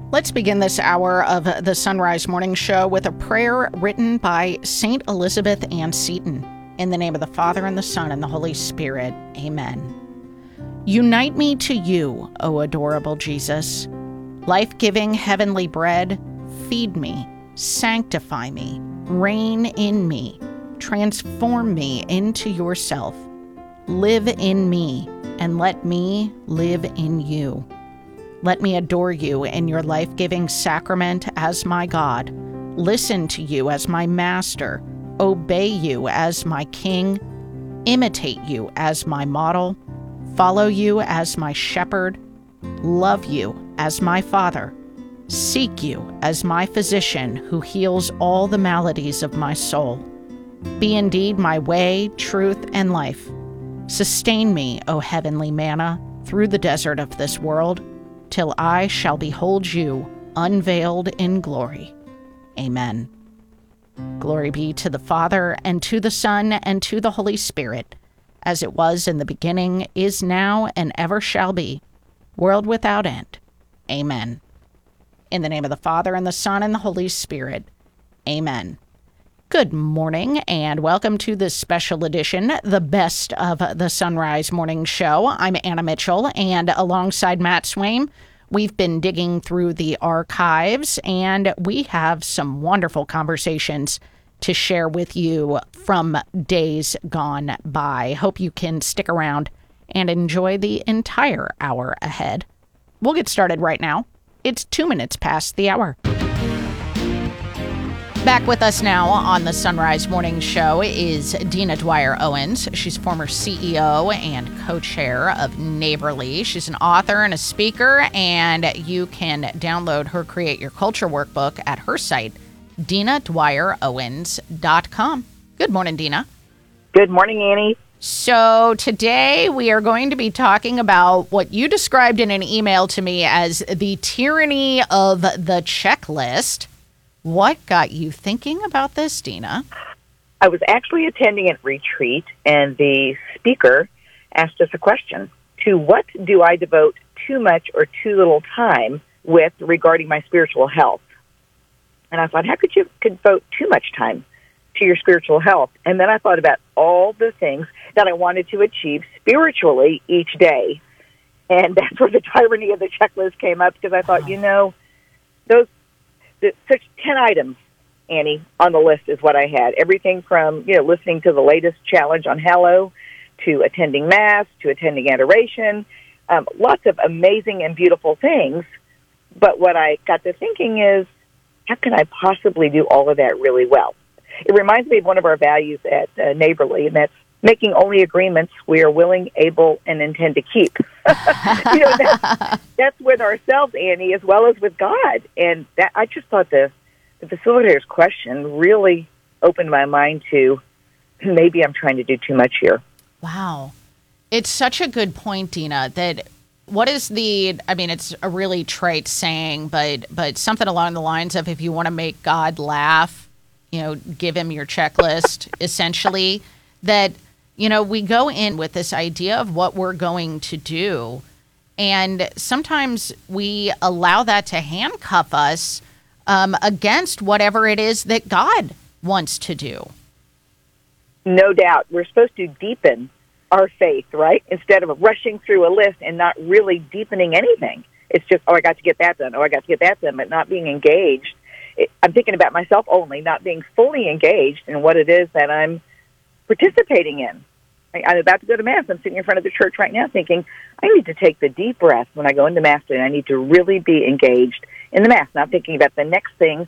Let's begin this hour of the Sunrise Morning Show with a prayer written by St. Elizabeth Ann Seton. In the name of the Father, and the Son, and the Holy Spirit. Amen. Unite me to you, O adorable Jesus. Life-giving heavenly bread, feed me, sanctify me, reign in me, transform me into yourself. Live in me, and let me live in you. Let me adore you in your life-giving sacrament as my God, listen to you as my master, obey you as my king, imitate you as my model, follow you as my shepherd, love you as my father, seek you as my physician who heals all the maladies of my soul. Be indeed my way, truth, and life. Sustain me, O heavenly manna, through the desert of this world, till I shall behold you unveiled in glory. Amen. Glory be to the Father, and to the Son, and to the Holy Spirit, as it was in the beginning, is now, and ever shall be, world without end. Amen. In the name of the Father, and the Son, and the Holy Spirit. Amen. Good morning, and welcome to this special edition, the best of the Sunrise Morning Show. I'm Anna Mitchell, and alongside Matt Swaim, we've been digging through the archives, and we have some wonderful conversations to share with you from days gone by. Hope you can stick around and enjoy the entire hour ahead. We'll get started right now. It's 2 minutes past the hour. Back with us now on the Sunrise Morning Show is Dina Dwyer Owens. She's former CEO and co-chair of Neighborly. She's an author and a speaker, and you can download her Create Your Culture workbook at her site, DinaDwyerOwens.com. Good morning, Dina. Good morning, Annie. So today we are going to be talking about what you described in an email to me as the tyranny of the checklist. What got you thinking about this, Dina? I was actually attending a retreat, and the speaker asked us a question. To what do I devote too much or too little time with regarding my spiritual health? And I thought, how could you devote too much time to your spiritual health? And then I thought about all the things that I wanted to achieve spiritually each day. And that's where the tyranny of the checklist came up, because I thought, such 10 items, Annie, on the list is what I had. Everything from, listening to the latest challenge on Hallow, to attending Mass, to attending adoration, lots of amazing and beautiful things. But what I got to thinking is, how can I possibly do all of that really well? It reminds me of one of our values at Neighborly, and that's making only agreements we are willing, able, and intend to keep. That's with ourselves, Annie, as well as with God. And that, I just thought the facilitator's question really opened my mind to maybe I'm trying to do too much here. Wow. It's such a good point, Dina, that what is it's a really trite saying, but something along the lines of, if you want to make God laugh, give him your checklist, essentially, that we go in with this idea of what we're going to do, and sometimes we allow that to handcuff us against whatever it is that God wants to do. No doubt. We're supposed to deepen our faith, right? Instead of rushing through a list and not really deepening anything. It's just, I got to get that done. I got to get that done, but not being engaged. I'm thinking about myself only, not being fully engaged in what it is that I'm participating in. I'm about to go to Mass. I'm sitting in front of the church right now thinking, I need to take the deep breath when I go into Mass today. I need to really be engaged in the Mass, not thinking about the next thing